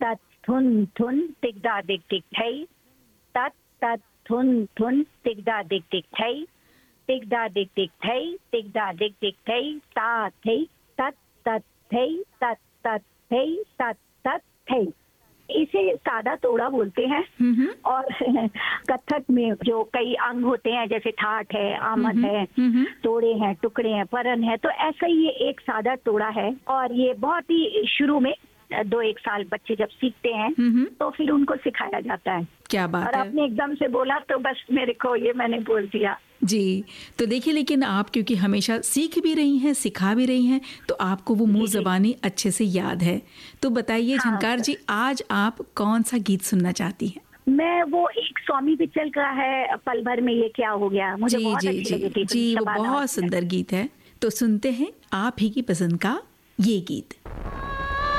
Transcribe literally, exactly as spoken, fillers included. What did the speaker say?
तत थुन थुन तिगदा दिग दिग थई, तत तत थुन थुन तिगदा दिग दिग थई, तिगदा दिग दिग थई, तिगदा दिग दिग थई, ता थई, तत तत थई, तत तत थई, तत तत थई। इसे सादा तोड़ा बोलते हैं। और कथक में जो कई अंग होते हैं, जैसे ठाठ है, आमद है, तोड़े हैं, टुकड़े हैं, परन है, तो ऐसा ही ये एक सादा तोड़ा है। और ये बहुत ही शुरू में दो एक साल बच्चे जब सीखते हैं तो फिर उनको सिखाया जाता है। क्या बात और है। आपने एकदम से बोला तो बस मेरे को ये मैंने बोल दिया जी। तो देखिए, लेकिन आप क्योंकि हमेशा सीख भी रही हैं, सिखा भी रही हैं, तो आपको वो मुंह ज़बानी अच्छे से याद है। तो बताइए हाँ, झंकार जी, आज आप कौन सा गीत सुनना चाहती हैं? मैं वो एक स्वामी पिक्चर का है, पल भर में ये क्या हो गया, मुझे जी बहुत जी अच्छी जी लगी थी। जी, वो बहुत सुंदर गीत है। तो सुनते हैं आप ही की पसंद का ये गीत।